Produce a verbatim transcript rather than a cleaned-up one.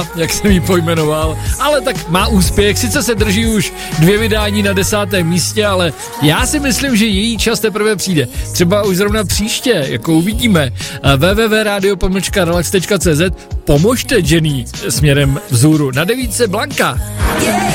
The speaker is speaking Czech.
jak jsem ji pojmenoval, ale tak má úspěch, sice se drží už dvě vydání na desátém místě, ale já si myslím, že její čas teprve přijde. Třeba už zrovna příště, jako uvidíme. w w w tečka radio pomlčka relax tečka c z. Pomožte Jenny směrem vzhůru. Na devítce Blanka.